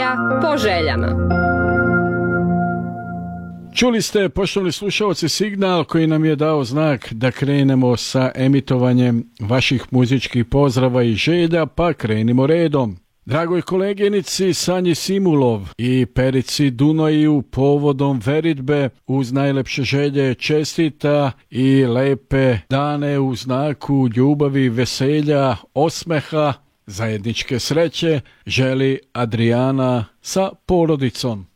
emisija Po željama. Čuli ste, poštovani slušalci, signal koji nam je dao znak da krenemo sa emitovanjem vaših muzičkih pozdrava i želja, pa krenimo redom. Dragoj koleginici Sanji Simulov i Perici Dunoju povodom veritbe uz najlepše želje čestita i lepe dane u znaku ljubavi, veselja, osmeha, zajedničke sreće želi Adriana sa porodicom.